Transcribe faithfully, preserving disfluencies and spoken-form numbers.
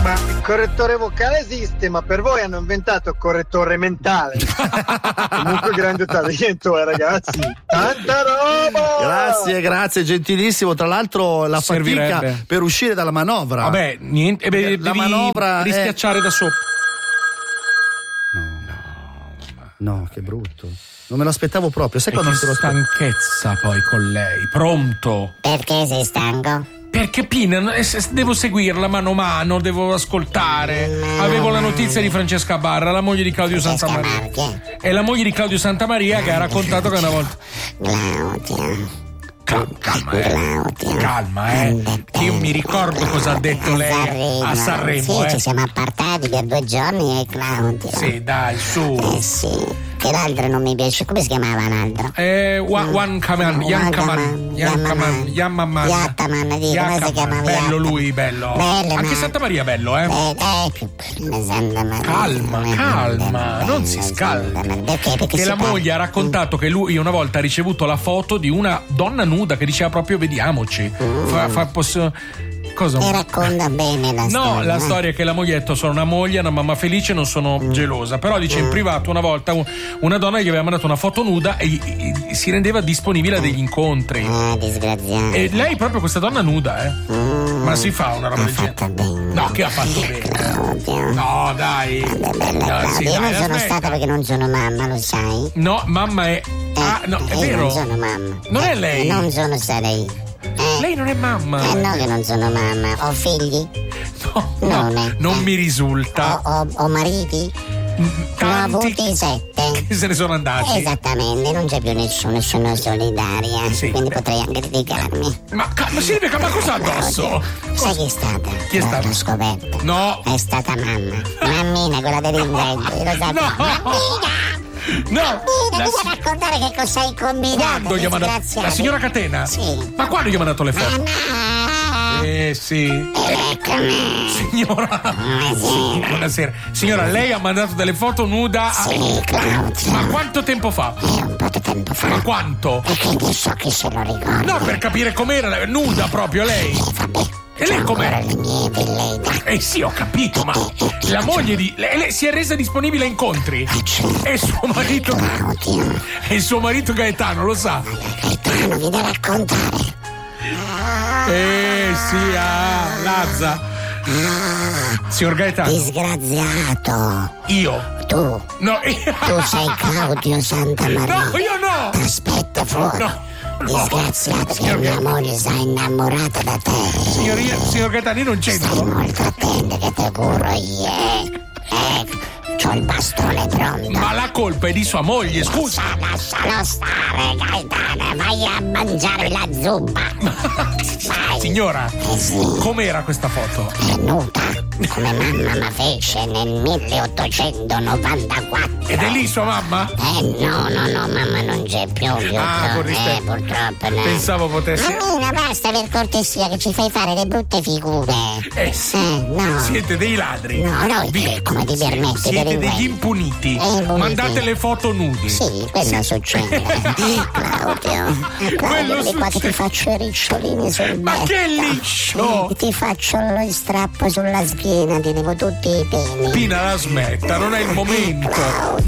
Ma il correttore vocale esiste, ma per voi hanno inventato il correttore mentale. Comunque grande talento, eh, ragazzi. Tanta roba! Grazie, grazie, gentilissimo. Tra l'altro la fatica per uscire dalla manovra. Vabbè, niente, eh beh, la devi manovra rischiacciare è... da sopra. No, no, che brutto. Non me l'aspettavo proprio. Sai quando che te lo stanchezza poi con lei. Pronto? Perché sei stanco? Perché Pina, devo seguirla mano a mano, devo ascoltare. Avevo la notizia di Francesca Barra, la moglie di Claudio Santamaria. È la moglie di Claudio Santamaria che ha raccontato che una volta. Claudia. Calma, calma, eh. Calma, eh. Che io mi ricordo cosa ha detto lei a Sanremo. Sì, eh. ci siamo appartati per due giorni e Claudia. Sì, dai, su. Eh sì. Che l'altro non mi piace. Come si chiamava l'altro? Eh, Wan Kaman, Yan Kaman, Yan Kaman, Yan Mamman. Yattaman, come si chiamava? Bello lui, bello. Bello, anche ma... Santa Maria bello, eh. Eh, eh più bello Santa Maria. Calma, calma, non si scalda. Perché? Perché che la parla? moglie ha raccontato che lui una volta ha ricevuto la foto di una donna nuda che diceva proprio vediamoci. Mm. Fa, fa posso... Cosa? E racconta bene la no, storia. No, la eh? storia è che la moglie ha detto sono una moglie, una mamma felice, non sono mm. gelosa. Però dice mm. in privato una volta una donna gli aveva mandato una foto nuda e, e, e si rendeva disponibile a degli incontri. Ah, disgraziato. E lei proprio questa donna nuda, eh. Mm. Ma si fa una roba ha del genere? Bene. No, che ha fatto bene? Claudio. No, dai. Vabbè, bella, no, sì, io dai, non sono aspetta. stata perché non sono mamma, lo sai? No, mamma è. Eh, ah, no, è io vero. Non sono mamma. Non eh, è lei. Non sono stata io. Eh. Lei non è mamma. Eh no, che non sono mamma. Ho figli? No, non, no, è, non eh. mi risulta. Ho, ho, ho mariti? Tanti Ne ho avuti sette. Che se ne sono andati. Esattamente, non c'è più nessuno, sono solitaria. Sì. Quindi potrei anche dedicarmi. Ma, ma Silvia, ma cosa addosso? Sai chi è stata? Chi è L'ho- stata? L'ho scoperto. No. È stata mamma. Mammina, quella dell'invento. Lo sapevo. No. Mammina! No. Mammina, La- devi raccontare che cosa hai combinato. Quando gli ha mandato? disgraziato. La signora Catena? Sì. Ma quando gli ha mandato le foto? Mamma! Eh sì. Eccomi. Signora. Buonasera. Buonasera. Signora, lei ha mandato delle foto nuda. a- Sì, Claudia. Ma quanto tempo fa? È un po' di tempo fa. Ma quanto? E quindi so che se lo ricorda. No, per capire com'era, nuda proprio lei. Eh, vabbè. E lei C'ho com'è? ancora le mie velleità. Eh sì, ho capito, ma la moglie di. Lei, lei si è resa disponibile a incontri? E suo marito. Claudio. E suo marito Gaetano, lo sa? Gaetano, vi devo raccontare. Eh sì, ah, Lazza. Signor Gaetano. Disgraziato. Io? Tu. No, io. Tu sei Claudio Santamaria. No, io no. Aspetta fuori. No. Disgraziato che Signor mia Gaetano. moglie sta innamorata da te. Signor, signor Gaetano, io non Stai c'entro. molto attento che te curo io. Eh, c'ho il bastone pronto. Ma la colpa è di sua moglie, scusa. Lascialo stare, Gaetano. Vai a mangiare la zuppa. Vai. Signora, Eh sì. com'era questa foto? È nuda, come mamma mi fece nel milleottocentonovantaquattro. Ed è lì sua mamma? Eh no, no, no, mamma non c'è più, purtroppo. Ah, con rispetto. Eh, purtroppo no. Pensavo potesse. Mammina, basta per cortesia che ci fai fare le brutte figure. Eh sì. Eh, no. Siete dei ladri. No, no, Vi- come ti permetti? Siete per degli il- impuniti. Eh, impuniti. Mandate le foto nudi. Sì, quello succede. Claudio, Claudio, Quello vedi qua che succede. ti faccio i ricciolini sul Ma petto. che liscio! Ti faccio lo strappo sulla schiena, ti levo tutti i peli. Pina, la smetta, non è il momento.